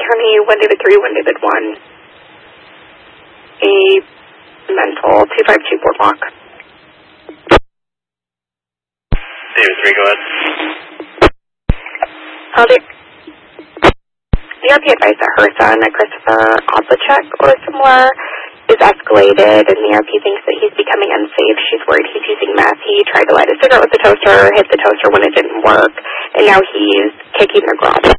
County, 1 David 3, 1 David 1. A mental, 252 Boardwalk. David 3, go ahead. The RP advised that her son, Christopher Oblachek or similar, is escalated, and the RP thinks that he's becoming unsafe. She's worried he's using meth. He tried to light a cigarette with the toaster, hit the toaster when it didn't work, and now he's kicking the garage.